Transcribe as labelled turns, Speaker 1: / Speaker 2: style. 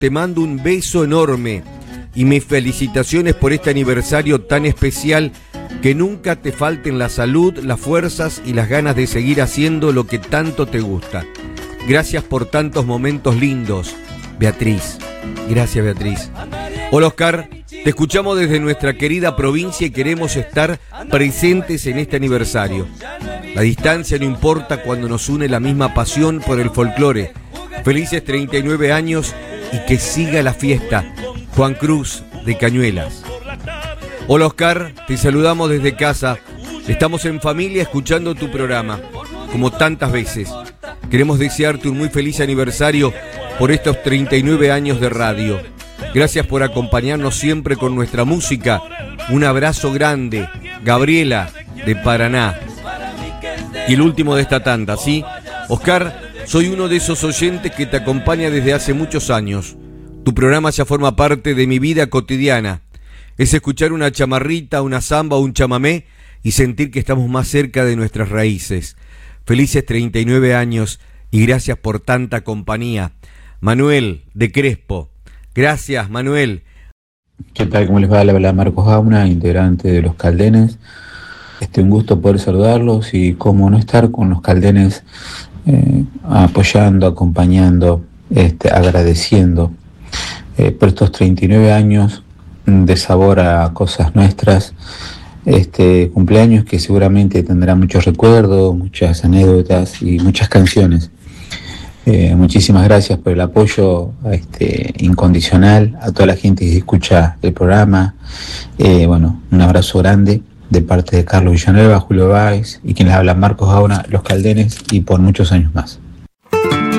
Speaker 1: te mando un beso enorme y mis felicitaciones por este aniversario tan especial. Que nunca te falten la salud, las fuerzas y las ganas de seguir haciendo lo que tanto te gusta. Gracias por tantos momentos lindos, Beatriz. Gracias, Beatriz. Hola, Oscar. Te escuchamos desde nuestra querida provincia y queremos estar presentes en este aniversario. La distancia no importa cuando nos une la misma pasión por el folclore. Felices 39 años y que siga la fiesta. Juan Cruz, de Cañuelas. Hola, Oscar, te saludamos desde casa. Estamos en familia escuchando tu programa, como tantas veces. Queremos desearte un muy feliz aniversario por estos 39 años de radio. Gracias por acompañarnos siempre con nuestra música. Un abrazo grande, Gabriela, de Paraná. Y el último de esta tanda, ¿sí? Oscar, soy uno de esos oyentes que te acompaña desde hace muchos años. Tu programa ya forma parte de mi vida cotidiana. Es escuchar una chamarrita, una samba o un chamamé y sentir que estamos más cerca de nuestras raíces. Felices 39 años y gracias por tanta compañía. Manuel, de Crespo. Gracias, Manuel.
Speaker 2: ¿Qué tal? ¿Cómo les va? Le habla Marcos Gauna, integrante de Los Caldenes. Un gusto poder saludarlos y cómo no estar con Los Caldenes apoyando, acompañando, agradeciendo por estos 39 años de sabor a cosas nuestras, cumpleaños que seguramente tendrá muchos recuerdos, muchas anécdotas y muchas canciones. Muchísimas gracias por el apoyo incondicional a toda la gente que escucha el programa. Un abrazo grande de parte de Carlos Villanueva, Julio Báez y quien les habla Marcos Gauna, Los Caldenes y por muchos años más.